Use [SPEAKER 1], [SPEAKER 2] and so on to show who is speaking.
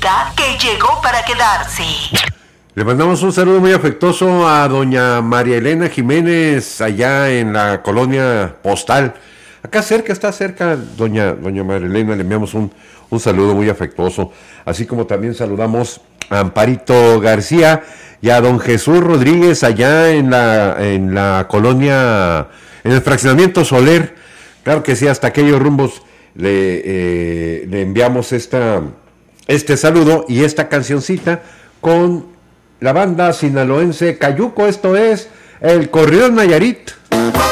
[SPEAKER 1] calidad que llegó para quedarse.
[SPEAKER 2] Le mandamos un saludo muy afectuoso a doña María Elena Jiménez, allá en la colonia Postal. Acá cerca, está cerca, doña María Elena, le enviamos un saludo muy afectuoso. Así como también saludamos a Amparito García y a don Jesús Rodríguez, allá en la colonia, en el fraccionamiento Soler. Claro que sí, hasta aquellos rumbos le enviamos este saludo y esta cancioncita con la banda sinaloense Cayuco. Esto es el Corrido Nayarit.